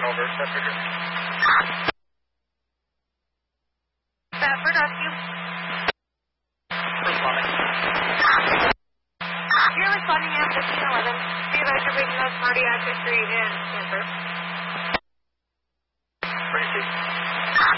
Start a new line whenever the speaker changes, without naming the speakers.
over. Separator.
Stafford, rescue.
Responding.
You're responding at 1511. Be advised you're bringing us Marty Active Street and Cancer.
Pretty